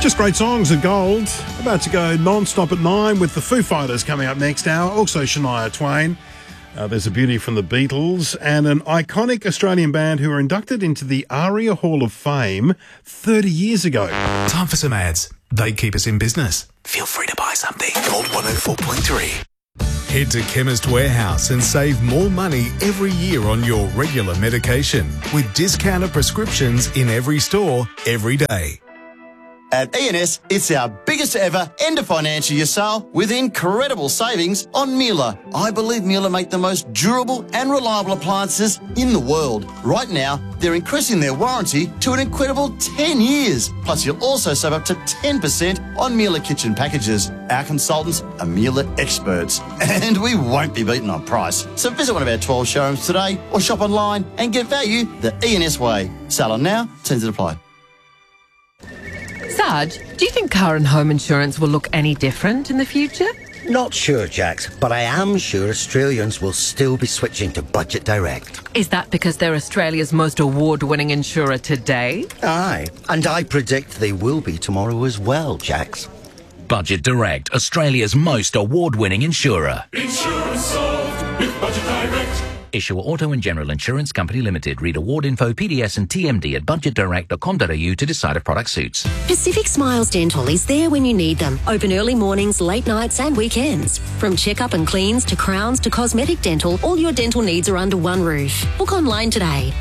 Just great songs at Gold. About to go non-stop at 9 with the Foo Fighters coming up next hour. Also Shania Twain. There's a beauty from the Beatles and an iconic Australian band who were inducted into the ARIA Hall of Fame 30 years ago. Time for some ads. They keep us in business. Feel free to buy something. Gold 104.3. Head to Chemist Warehouse and save more money every year on your regular medication with discounted prescriptions in every store, every day. At E&S, it's our biggest ever end of financial year sale with incredible savings on Miele. I believe Miele make the most durable and reliable appliances in the world. Right now, they're increasing their warranty to an incredible 10 years. Plus, you'll also save up to 10% on Miele kitchen packages. Our consultants are Miele experts, and we won't be beaten on price. So visit one of our 12 showrooms today or shop online and get value the E&S way. Sale on now, terms apply. Sarge, do you think car and home insurance will look any different in the future? Not sure, Jax, but I am sure Australians will still be switching to Budget Direct. Is that because they're Australia's most award-winning insurer today? Aye, and I predict they will be tomorrow as well, Jax. Budget Direct, Australia's most award-winning insurer. Insurance solved with Budget Direct. Issuer Auto and General Insurance Company Limited. Read award info, PDS and TMD at budgetdirect.com.au to decide if product suits. Pacific Smiles Dental is there when you need them. Open early mornings, late nights and weekends. From checkup and cleans to crowns to cosmetic dental, all your dental needs are under one roof. Book online today.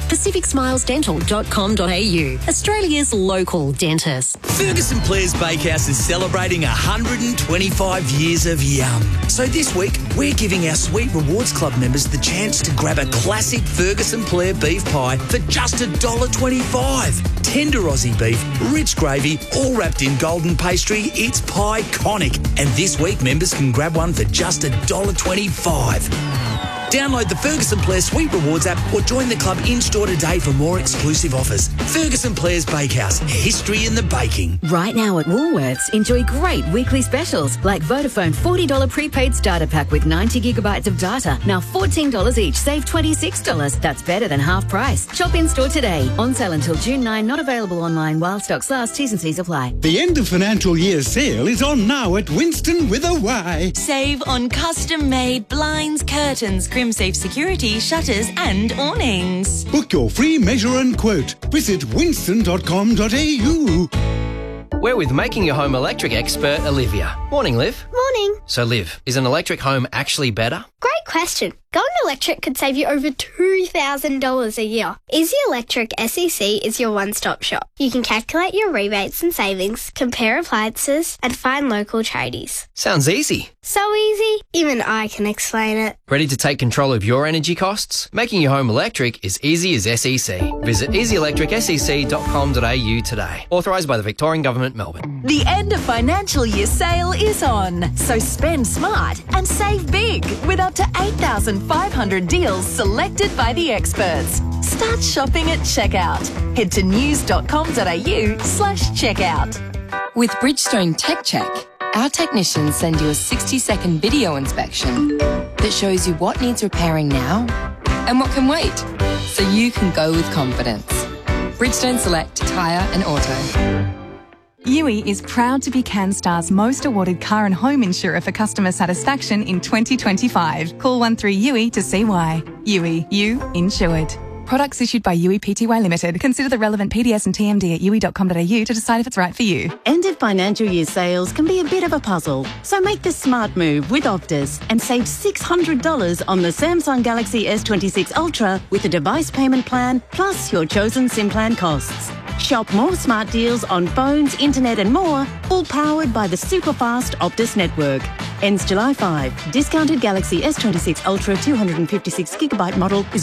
pacificsmilesdental.com.au. Australia's local dentist. Ferguson Players Bakehouse is celebrating 125 years of yum. So this week, we're giving our Sweet Rewards Club members the chance to grab a classic Ferguson Player beef pie for just $1.25. Tender Aussie beef, rich gravy, all wrapped in golden pastry. It's pie-conic. And this week, members can grab one for just $1.25. Download the Ferguson Players Sweet Rewards app or join the club in-store today for more exclusive offers. Ferguson Players Bakehouse, history in the baking. Right now at Woolworths, enjoy great weekly specials like Vodafone $40 prepaid starter pack with 90 gigabytes of data. Now $14 each, save $26. That's better than half price. Shop in-store today. On sale until June 9, not available online while stocks last. T's and C's apply. The end of financial year sale is on now at Winston with a Y. Save on custom-made blinds, curtains, Crimsafe security, shutters and awnings. Book your free measure and quote. Visit winston.com.au. We're with Making Your Home Electric expert Olivia. Morning, Liv. Morning. So, Liv, is an electric home actually better? Great question. Going electric could save you over $2,000 a year. Easy Electric SEC is your one-stop shop. You can calculate your rebates and savings, compare appliances, and find local tradies. Sounds easy. So easy, even I can explain it. Ready to take control of your energy costs? Making your home electric is easy as SEC. Visit easyelectricsec.com.au today. Authorised by the Victorian Government, Melbourne. The end of financial year sale is on. So spend smart and save big with up to 8,500 deals selected by the experts. Start shopping at checkout. Head to news.com.au/checkout. With Bridgestone Tech Check, our technicians send you a 60-second video inspection that shows you what needs repairing now and what can wait, so you can go with confidence. Bridgestone Select Tyre and Auto. Yui is proud to be CanStar's most awarded car and home insurer for customer satisfaction in 2025. Call 13-YUI to see why. Yui, you insured. Products issued by Yui Pty Limited. Consider the relevant PDS and TMD at yui.com.au to decide if it's right for you. End of financial year sales can be a bit of a puzzle, so make the smart move with Optus and save $600 on the Samsung Galaxy S26 Ultra with a device payment plan plus your chosen SIM plan costs. Shop more smart deals on phones, internet and more, all powered by the super-fast Optus network. Ends July 5. Discounted Galaxy S26 Ultra 256GB model is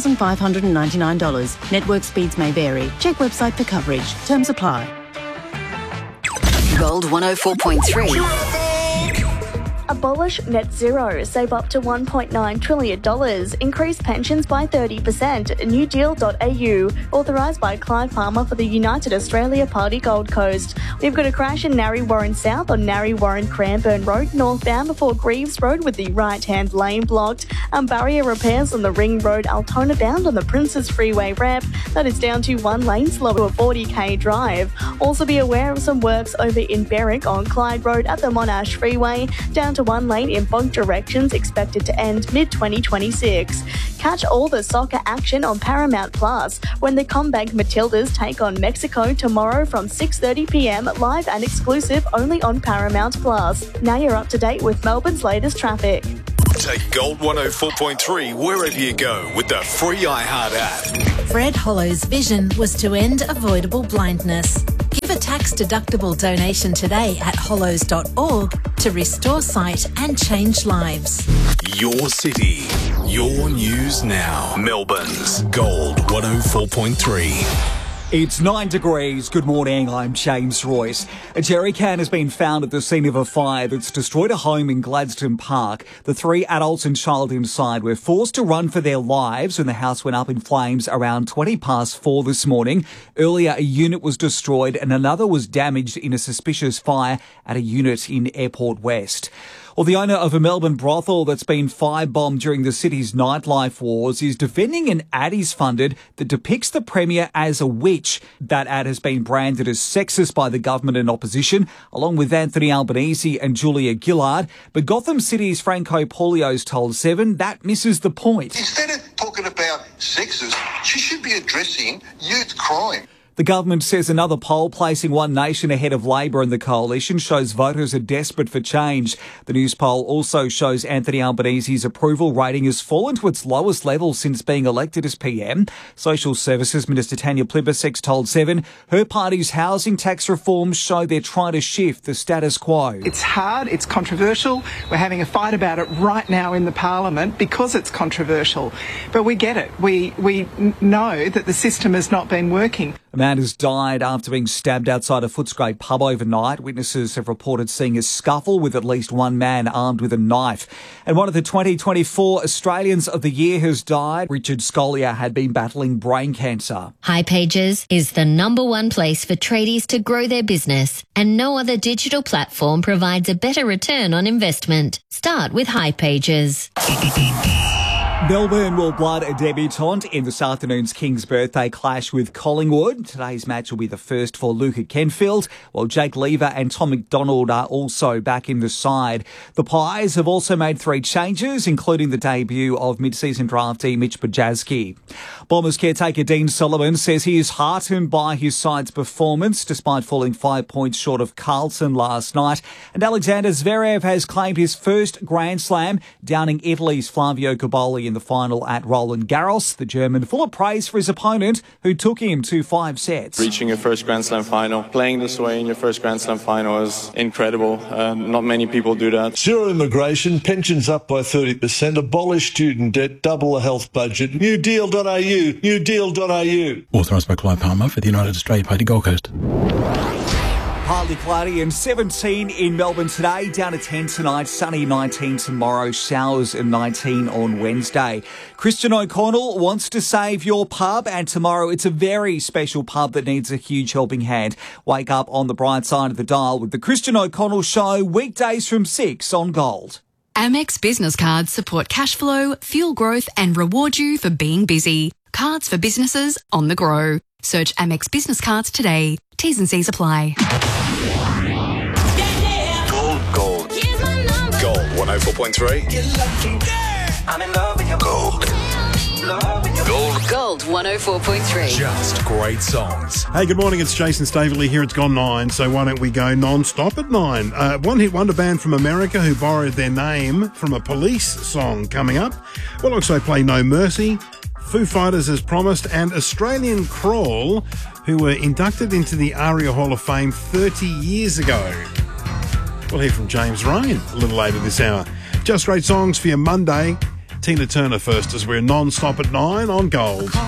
$1,599. Network speeds may vary. Check website for coverage. Terms apply. Gold 104.3. Abolish net zero, save up to $1.9 trillion, increase pensions by 30%, newdeal.au, authorised by Clive Palmer for the United Australia Party Gold Coast. We've got a crash in Narre Warren South on Narre Warren Cranbourne Road, northbound before Greaves Road with the right-hand lane blocked, and barrier repairs on the Ring Road Altona bound on the Princes Freeway ramp. That is down to one lane slow to a 40k drive. Also be aware of some works over in Berwick on Clyde Road at the Monash Freeway, down to one lane in both directions, expected to end mid-2026. Catch all the soccer action on Paramount Plus when the Combank Matildas take on Mexico tomorrow from 6:30pm, live and exclusive only on Paramount Plus. Now you're up to date with Melbourne's latest traffic. Take Gold 104.3 wherever you go with the free iHeart app. Fred Hollow's vision was to end avoidable blindness. Give a tax-deductible donation today at hollows.org to restore sight and change lives. Your city, your news now. Melbourne's Gold 104.3. It's 9 degrees. Good morning, I'm James Royce. A jerry can has been found at the scene of a fire that's destroyed a home in Gladstone Park. The 3 adults and child inside were forced to run for their lives when the house went up in flames around 4:20 this morning. Earlier, a unit was destroyed and another was damaged in a suspicious fire at a unit in Airport West. Well, the owner of a Melbourne brothel that's been firebombed during the city's nightlife wars is defending an ad he's funded that depicts the Premier as a witch. That ad has been branded as sexist by the government and opposition, along with Anthony Albanese and Julia Gillard. But Gotham City's Franco Polio's told Seven that misses the point. Instead of talking about sexist, she should be addressing youth crime. The government says another poll placing One Nation ahead of Labor and the coalition shows voters are desperate for change. The news poll also shows Anthony Albanese's approval rating has fallen to its lowest level since being elected as PM. Social Services Minister Tanya Plibersek told Seven her party's housing tax reforms show they're trying to shift the status quo. It's hard, it's controversial. We're having a fight about it right now in the Parliament because it's controversial. But we get it. We know that the system has not been working. A man has died after being stabbed outside a Footscray pub overnight. Witnesses have reported seeing a scuffle with at least one man armed with a knife. And one of the 2024 Australians of the Year has died. Richard Scollier had been battling brain cancer. hipages is the #1 place for tradies to grow their business, and no other digital platform provides a better return on investment. Start with hipages. Melbourne will blood a debutante in this afternoon's King's Birthday clash with Collingwood. Today's match will be the first for Luca Kenfield, while Jake Lever and Tom McDonald are also back in the side. The Pies have also made 3 changes, including the debut of mid-season draftee Mitch Bajazki. Bombers caretaker Dean Sullivan says he is heartened by his side's performance, despite falling 5 points short of Carlton last night. And Alexander Zverev has claimed his first Grand Slam, downing Italy's Flavio Cobolli in the final at Roland Garros. The German full of praise for his opponent, who took him to 5 sets. Reaching your first Grand Slam final, playing this way in your first Grand Slam final is incredible. Not many people do that. Zero immigration, pensions up by 30%, abolish student debt, double the health budget. Newdeal.au, newdeal.au. Authorised by Clive Palmer for the United Australia Party Gold Coast. Partly cloudy and 17 in Melbourne today, down to 10 tonight, sunny 19 tomorrow, showers and 19 on Wednesday. Christian O'Connell wants to save your pub, and tomorrow it's a very special pub that needs a huge helping hand. Wake up on the bright side of the dial with the Christian O'Connell Show, weekdays from 6 on Gold. Amex business cards support cash flow, fuel growth and reward you for being busy. Cards for businesses on the go. Search Amex business cards today. T's and C's apply. Gold. Gold 104.3. I'm in love with your Gold. Gold 104.3. Just great songs. Hey, good morning. It's Jason Staveley here. It's gone 9, so why don't we go non-stop at 9? One-hit wonder band from America who borrowed their name from a Police song coming up. We'll also play No Mercy, Foo Fighters as promised, and Australian Crawl, who were inducted into the ARIA Hall of Fame 30 years ago. We'll hear from James Rain a little later this hour. Just great songs for your Monday. Tina Turner first as we're non-stop at 9 on Gold.